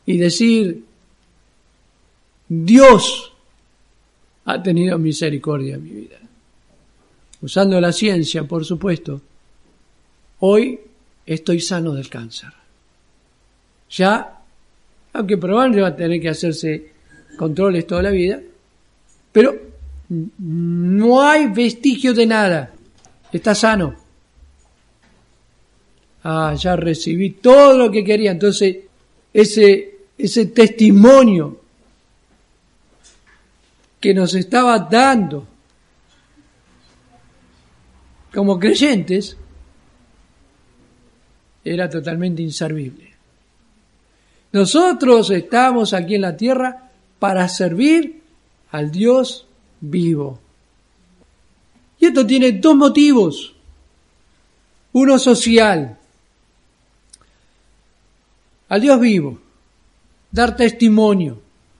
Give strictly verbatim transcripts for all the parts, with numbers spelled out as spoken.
y decir, Dios ha tenido misericordia en mi vida. Usando la ciencia, por supuesto, hoy estoy sano del cáncer. Ya, aunque probablemente va a tener que hacerse controles toda la vida, pero no hay vestigio de nada. Está sano. Ah, ya recibí todo lo que quería. Entonces, ese, ese testimonio que nos estaba dando como creyentes era totalmente inservible. Nosotros estamos aquí en la tierra para servir al Dios vivo. Y esto tiene dos motivos. Uno social. Al Dios vivo. Dar testimonio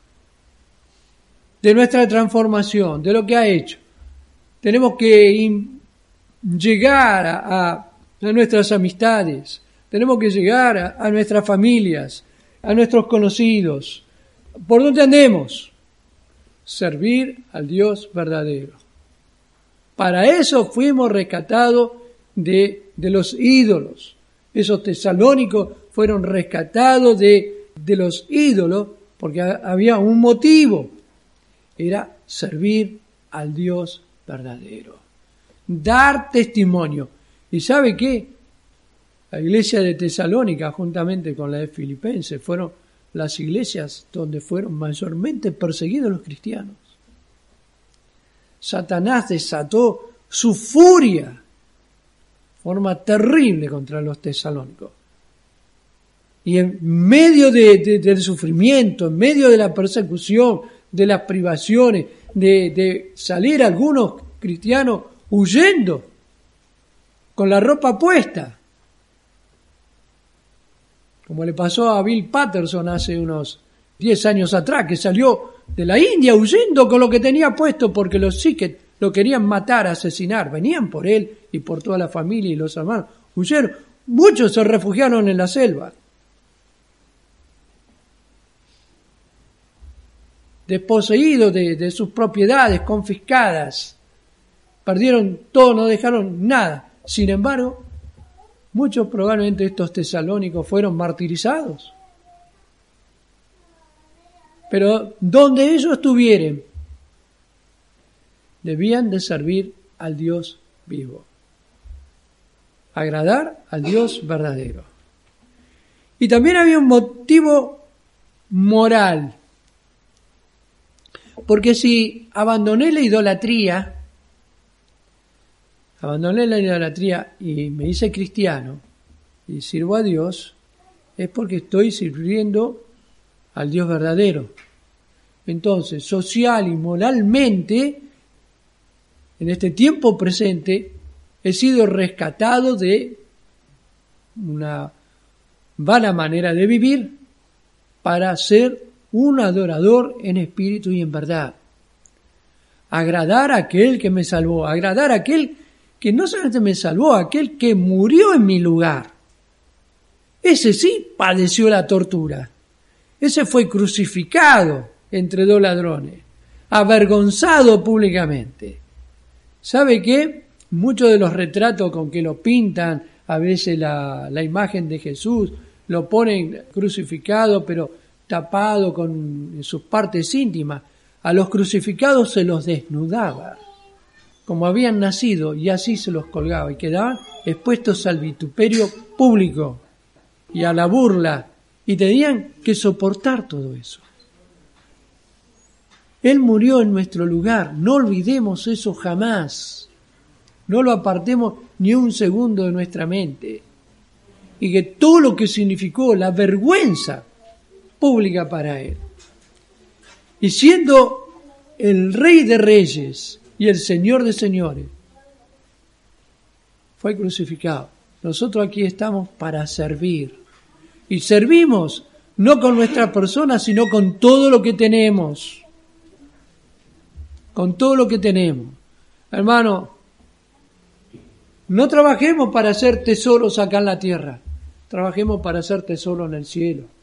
de nuestra transformación, de lo que ha hecho. Tenemos que in- llegar a, a, a nuestras amistades. Tenemos que llegar a, a nuestras familias, a nuestros conocidos. ¿Por dónde andemos? Servir al Dios verdadero. Para eso fuimos rescatados de, de los ídolos. Esos tesalónicos fueron rescatados de, de los ídolos porque había un motivo. Era servir al Dios verdadero. Dar testimonio. ¿Y sabe qué? La iglesia de Tesalónica, juntamente con la de Filipenses, fueron las iglesias donde fueron mayormente perseguidos los cristianos. Satanás desató su furia de forma terrible contra los tesalónicos. Y en medio de, de, del sufrimiento, en medio de la persecución, de las privaciones, de, de salir algunos cristianos huyendo con la ropa puesta, como le pasó a Bill Patterson hace unos diez años atrás, que salió de la India huyendo con lo que tenía puesto porque los Sikhs lo querían matar, asesinar. Venían por él y por toda la familia y los hermanos. Huyeron. Muchos se refugiaron en la selva. Desposeídos de, de sus propiedades, confiscadas. Perdieron todo, no dejaron nada. Sin embargo, muchos probablemente estos tesalónicos fueron martirizados. Pero donde ellos estuvieran, debían de servir al Dios vivo. Agradar al Dios verdadero. Y también había un motivo moral. Porque si abandoné la idolatría, abandoné la idolatría y me hice cristiano y sirvo a Dios, es porque estoy sirviendo al Dios verdadero. Entonces, social y moralmente, en este tiempo presente, he sido rescatado de una vana manera de vivir para ser un adorador en espíritu y en verdad. Agradar a aquel que me salvó, agradar a aquel que no solamente me salvó, aquel que murió en mi lugar. Ese sí padeció la tortura. Ese fue crucificado entre dos ladrones, avergonzado públicamente. ¿Sabe qué? Muchos de los retratos con que lo pintan, a veces la, la imagen de Jesús, lo ponen crucificado, pero tapado con sus partes íntimas. A los crucificados se los desnudaba, como habían nacido, y así se los colgaba, y quedaban expuestos al vituperio público y a la burla, y tenían que soportar todo eso. Él murió en nuestro lugar, no olvidemos eso jamás, no lo apartemos ni un segundo de nuestra mente, y que todo lo que significó la vergüenza pública para él, y siendo el Rey de Reyes y el Señor de Señores, fue crucificado. Nosotros aquí estamos para servir, y servimos no con nuestra persona, sino con todo lo que tenemos. Con todo lo que tenemos. Hermano, no trabajemos para hacer tesoros acá en la tierra. Trabajemos para hacer tesoros en el cielo.